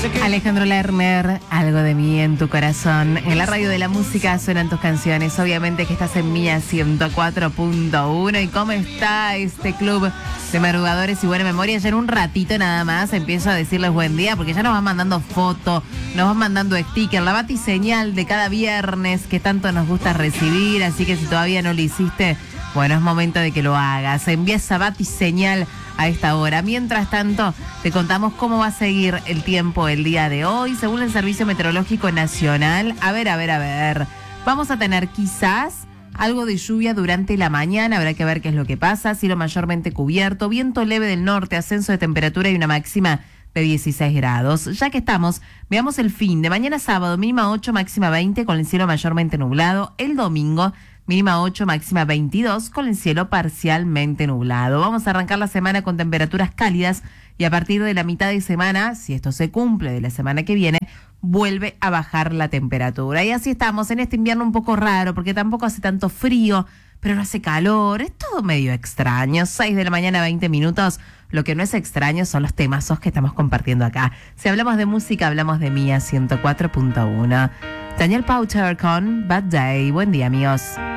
Alejandro Lerner, algo de mí en tu corazón. En la radio de la música suenan tus canciones. Obviamente que estás en Mía 104.1. ¿Y cómo está este club de madrugadores y buena memoria? Ya en un ratito nada más empiezo a decirles buen día, porque ya nos van mandando fotos, nos van mandando stickers, la batiseñal de cada viernes que tanto nos gusta recibir. Así que si todavía no lo hiciste, bueno, es momento de que lo hagas. Envía esa batiseñal a esta hora. Mientras tanto, te contamos cómo va a seguir el tiempo el día de hoy, según el Servicio Meteorológico Nacional. A ver. Vamos a tener quizás algo de lluvia durante la mañana, habrá que ver qué es lo que pasa. Cielo mayormente cubierto, viento leve del norte, ascenso de temperatura y una máxima de 16 grados. Ya que estamos, veamos el fin de mañana sábado, mínima 8, máxima 20, con el cielo mayormente nublado. El domingo, mínima 8, máxima 22, con el cielo parcialmente nublado. Vamos a arrancar la semana con temperaturas cálidas y a partir de la mitad de semana, si esto se cumple de la semana que viene, vuelve a bajar la temperatura. Y así estamos en este invierno un poco raro, porque tampoco hace tanto frío, pero no hace calor. Es todo medio extraño. 6 de la mañana, 20 minutos. Lo que no es extraño son los temazos que estamos compartiendo acá. Si hablamos de música, hablamos de Mía 104.1. Daniel Powter con Bad Day. Buen día, amigos.